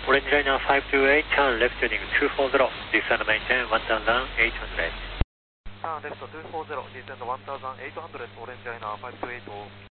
Orange Liner 528, turn left heading 240, descend maintain 1800. Turn left 240, descend 1800, Orange Liner 528.